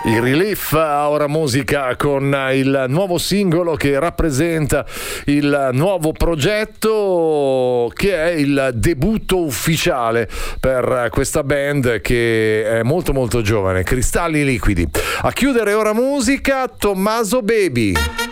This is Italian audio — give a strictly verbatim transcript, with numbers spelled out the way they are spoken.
I Relief, ora musica con il nuovo singolo che rappresenta il nuovo progetto, che è il debutto ufficiale per questa band che è molto molto giovane, Cristalli Liquidi. A chiudere ora musica, Tommaso Baby.